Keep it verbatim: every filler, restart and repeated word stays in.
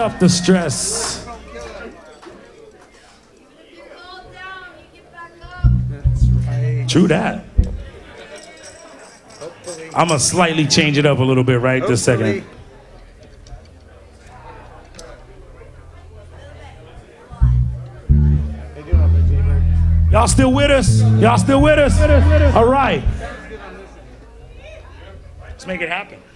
off the stress. True that. I'm gonna slightly change it up a little bit right this second. Y'all still with us? Y'all still with us? All right. Let's make it happen.